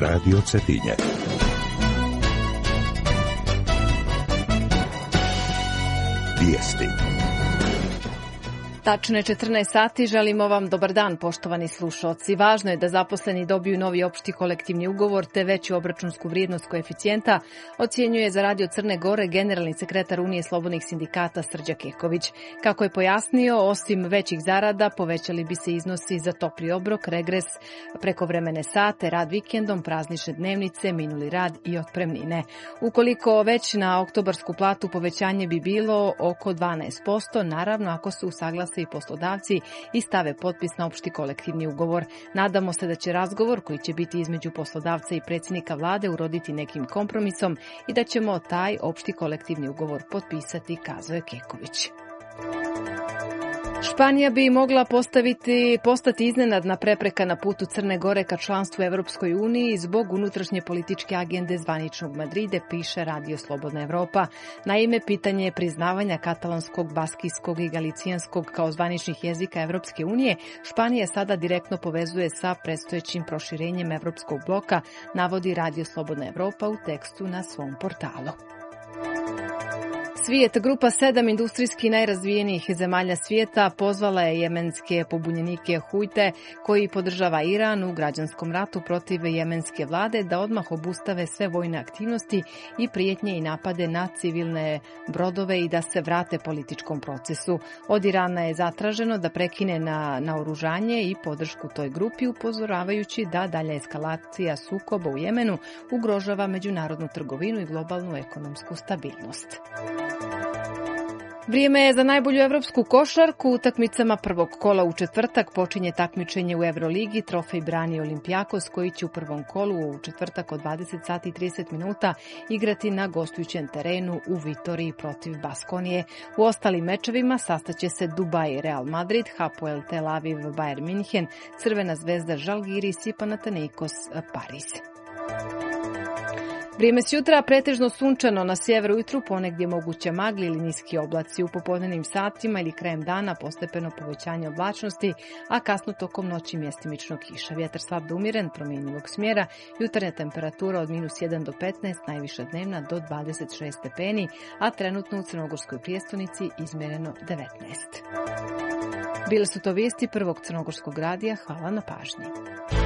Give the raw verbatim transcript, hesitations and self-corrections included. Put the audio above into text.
Radio Cetinje. Vijesti. Tačno je četrnaest sati, želimo vam dobar dan, poštovani slušalci. Važno je da zaposleni dobiju novi opšti kolektivni ugovor te veću obračunsku vrijednost koeficijenta, ocjenjuje za Radio Crne Gore generalni sekretar Unije slobodnih sindikata Srđan Keković. Kako je pojasnio, osim većih zarada povećali bi se iznosi za topli obrok, regres, prekovremene sate, rad vikendom, praznične dnevnice, minuli rad i otpremnine. Ukoliko već na oktobarsku platu povećanje bi bilo oko dvanaest posto, naravno ako se usaglase i poslodavci i stave potpis na opšti kolektivni ugovor. Nadamo se da će razgovor koji će biti između poslodavca i predsjednika vlade uroditi nekim kompromisom i da ćemo taj opšti kolektivni ugovor potpisati, kazao je Keković. Španija bi mogla postaviti, postati iznenadna prepreka na putu Crne Gore ka članstvu Evropskoj uniji zbog unutrašnje političke agende zvaničnog Madrida, piše Radio Slobodna Evropa. Naime, pitanje priznavanja katalonskog, baskijskog i galicijanskog kao zvaničnih jezika Evropske unije Španija sada direktno povezuje sa predstojećim proširenjem Evropskog bloka, navodi Radio Slobodna Evropa u tekstu na svom portalu. Svijet, grupa sedam industrijski najrazvijenijih zemalja svijeta, pozvala je jemenske pobunjenike Hujte, koji podržava Iran u građanskom ratu protiv jemenske vlade, da odmah obustave sve vojne aktivnosti i prijetnje i napade na civilne brodove i da se vrate političkom procesu. Od Irana je zatraženo da prekine na naoružanje i podršku toj grupi, upozoravajući da dalja eskalacija sukoba u Jemenu ugrožava međunarodnu trgovinu i globalnu ekonomsku stabilnost. Vrijeme je za najbolju evropsku košarku. Utakmicama prvog kola u četvrtak počinje takmičenje u Euroligi. Trofej brani Olimpijakos, koji će u prvom kolu u četvrtak od dvadeset sati i trideset minuta igrati na gostujućem terenu u Vitoriji protiv Baskonije. U ostalim mečevima sastaće se Dubaj Real Madrid, Hapoel Tel Aviv Bayern München, Crvena zvezda Žalgiris i Panathinaikos Pariz. Vrijeme s jutra pretežno sunčano, na sjeveru ujutru ponegdje moguće magli ili niski oblaci. U popodnevnim satima ili krajem dana postepeno povećanje oblačnosti, a kasno tokom noći mjestimično kiša. Vjetar slab do umjeren, promjenjivog smjera, jutarnja temperatura od minus jedan do petnaest, najviša dnevna do dvadeset šest stepeni, a trenutno u Crnogorskoj prijestolnici izmjereno devetnaest. Bile su to vijesti Prvog crnogorskog radija, hvala na pažnji.